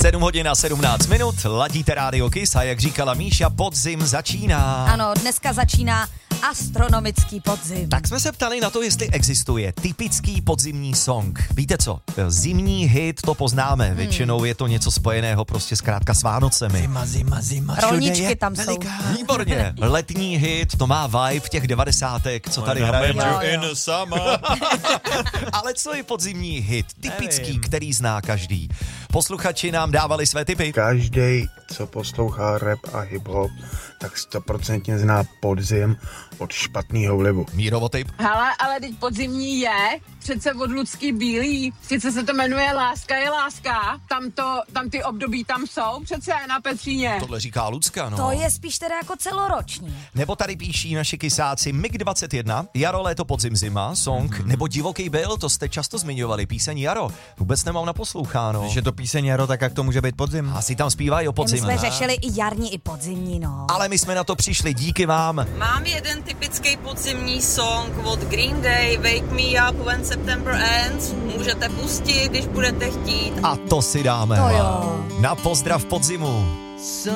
7 hodin a 17 minut, ladíte Rádio Kiss a jak říkala Míša, podzim začíná. Ano, dneska začíná astronomický podzim. Tak jsme se ptali na to, jestli existuje typický podzimní song. Víte co, zimní hit to poznáme, většinou je to něco spojeného prostě zkrátka s Vánocemi. Zima. Rolničky tam jsou. Výborně, letní hit, to má vibe těch 90. co tady hrajeme. Ale co je podzimní hit, typický, Nevím. který zná každý? Posluchači nám dávali své tipy. Každý, co poslouchá rap a hip-hop, tak 100% zná podzim od špatného vlivu. Mírovo tip. Hele, ale teď podzimní je přece od Lucky Bílý. Sice se to jmenuje Láska je láska, tam ty období tam jsou přece na Petříně. Tohle říká Lucka, no. To je spíš teda jako celoroční. Nebo tady píší naši kysáci MiG21, Jaro, léto, podzim, zima, song, nebo Divoký byl, to jste často zmiňovali, píseň Jaro. Vůbec nemám naposloucháno. Když je to píseň Jaro, tak jak to může být podzim? Asi tam zpívají o My podzimu. jsme řešili i jarní, i podzimní, no. Ale my jsme na to přišli, díky vám. Mám jeden typický podzimní song od Green Day, Wake Me Up When September Ends. Můžete pustit, když budete chtít. A to si dáme. To jo. Na pozdrav podzimu.